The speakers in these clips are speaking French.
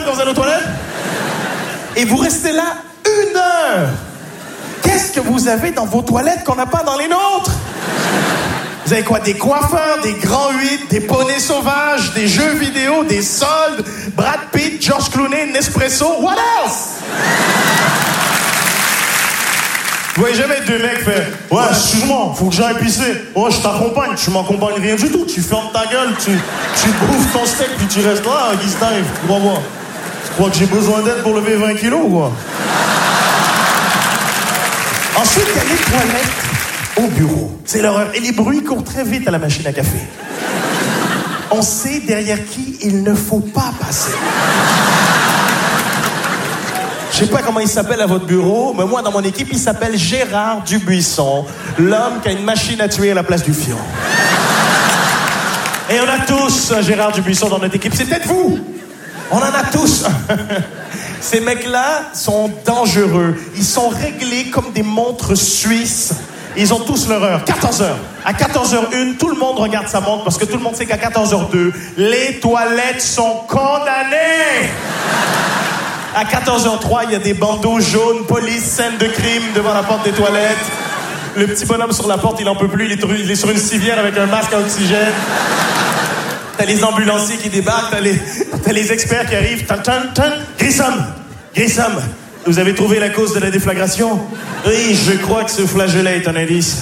quand vous allez aux toilettes? Et vous restez là 1 heure. Qu'est-ce que vous avez dans vos toilettes qu'on n'a pas dans les nôtres? Vous avez quoi? Des coiffeurs, des grands 8, des poneys sauvages, des jeux vidéo, des soldes, Brad Pitt, George Clooney, Nespresso, what else? Vous voyez jamais 2 mecs faire « Ouais, excuse-moi, faut que j'aille pisser. Ouais, je t'accompagne. Tu m'accompagnes rien du tout. Tu fermes ta gueule, tu bouffes ton steak, puis tu restes là, Guy Steve. Tu crois quoi? Tu crois que j'ai besoin d'aide pour lever 20 kilos ou quoi? » Ensuite, il y a les toilettes au bureau. C'est l'horreur. Et les bruits courent très vite à la machine à café. On sait derrière qui il ne faut pas passer. Je sais pas comment il s'appelle à votre bureau, mais moi, dans mon équipe, il s'appelle Gérard Dubuisson, l'homme qui a une machine à tuer à la place du fion. Et on a tous un Gérard Dubuisson dans notre équipe. C'est peut-être vous. On en a tous. Ces mecs-là sont dangereux. Ils sont réglés comme des montres suisses. Ils ont tous leur heure. 14h. À 14h01, tout le monde regarde sa montre parce que tout le monde sait qu'à 14h02, les toilettes sont condamnées. À 14h03, il y a des bandeaux jaunes, police, scène de crime devant la porte des toilettes. Le petit bonhomme sur la porte, il en peut plus. Il est sur une civière avec un masque à oxygène. T'as les ambulanciers qui débarquent, t'as les experts qui arrivent. Grissom, vous avez trouvé la cause de la déflagration? Oui, je crois que ce flageolet est un indice.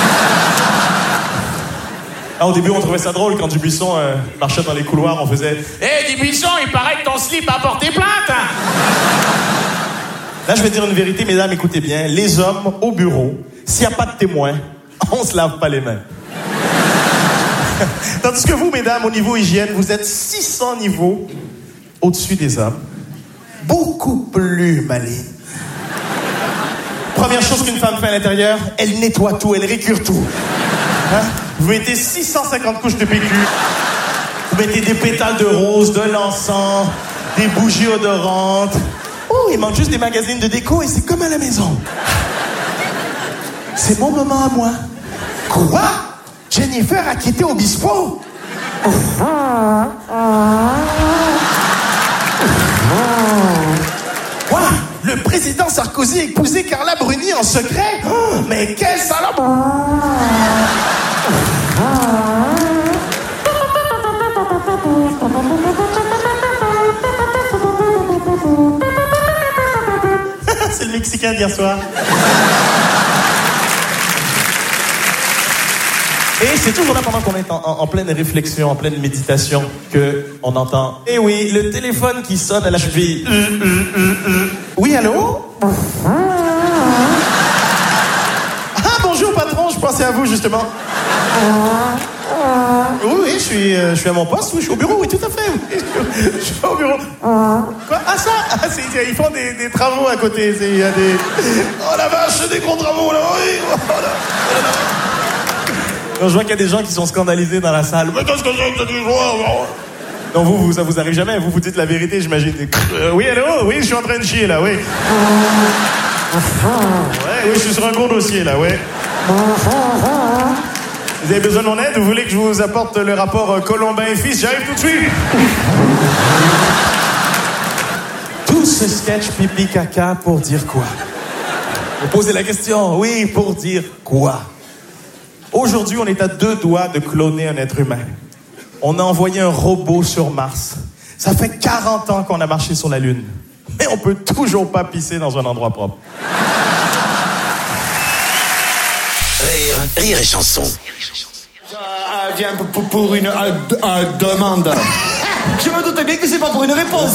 Au début, on trouvait ça drôle quand Dubuisson marchait dans les couloirs, on faisait « Hé, Dubuisson, il paraît que ton slip a porté plainte! » Là, je vais dire une vérité, mesdames, écoutez bien. Les hommes, au bureau, s'il n'y a pas de témoin, on se lave pas les mains. Tandis que vous, mesdames, au niveau hygiène, vous êtes 600 niveaux au-dessus des hommes. Beaucoup plus maligne. Première chose qu'une femme fait à l'intérieur, elle nettoie tout, elle récure tout. Hein? Vous mettez 650 couches de PQ. Vous mettez des pétales de rose, de l'encens, des bougies odorantes. Oh, il manque juste des magazines de déco et c'est comme à la maison. C'est mon moment à moi. Quoi? Jennifer a quitté Obispo? Quoi? Le président Sarkozy a épousé Carla Bruni en secret? Oh, mais quelle salope! C'est le Mexicain d'hier soir. Et c'est toujours là pendant qu'on est en pleine réflexion, en pleine méditation, qu'on entend « Eh oui, le téléphone qui sonne à la cheville. Oui, allô? Ah, bonjour patron, je pensais à vous justement. Oui, je suis à mon poste, oui, je suis au bureau, oui, tout à fait. Oui, je suis au bureau. Quoi? Ah ça? Ils font des travaux à côté. Il y a des... Oh la vache, des gros travaux là, oui. Oh, là. Donc, je vois qu'il y a des gens qui sont scandalisés dans la salle. Mais qu'est-ce que c'est que cette joie? Non, vous, ça vous arrive jamais. Vous dites la vérité, j'imagine. Oui, allô? Oui, je suis en train de chier, là, oui. Ouais, oui, je suis sur un gros dossier, là, oui. Vous avez besoin de mon aide? Vous voulez que je vous apporte le rapport Colombin et Fils? J'arrive tout de suite. Tout ce sketch pipi-caca pour dire quoi? Vous posez la question. Oui, pour dire quoi? Aujourd'hui, on est à 2 doigts de cloner un être humain. On a envoyé un robot sur Mars. Ça fait 40 ans qu'on a marché sur la Lune. Mais on peut toujours pas pisser dans un endroit propre. Rire et chanson. Viens pour une demande. Je me doutais bien que c'est pas pour une réponse.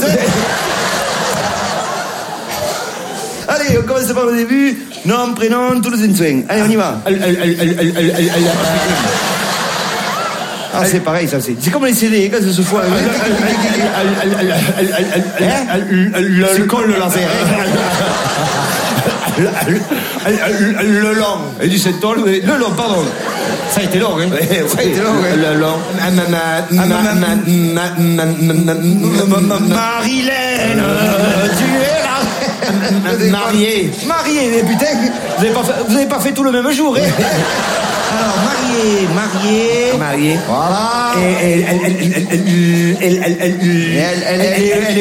Allez, on commence par le début. Nom, prénom, tous les instints. Allez, on y va. Ah, c'est pareil, ça, c'est comme les CD, quand ça se fout. C'est comme le laser. Le long. Et du 7 tonnes, le long, pardon. Ça a été long, hein. Ça a été long, hein. Le long. Marilène, tu es là. Marié, mais putain, vous avez pas fait tout le même jour, hein. Alors, marié. Voilà. Elle